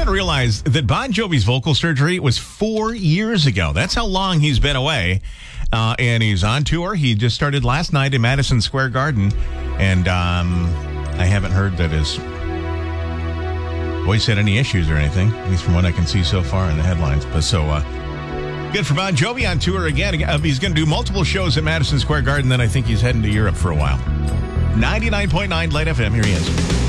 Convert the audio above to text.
didn't realize that Bon Jovi's vocal surgery was 4 years ago. That's how long he's been away. And he's on tour. He just started last night in Madison Square Garden. And I haven't heard that his voice had any issues or anything, at least from what I can see so far in the headlines. But good for Bon Jovi on tour again. He's going to do multiple shows at Madison Square Garden. Then I think he's heading to Europe for a while. 99.9 Light FM. Here he is.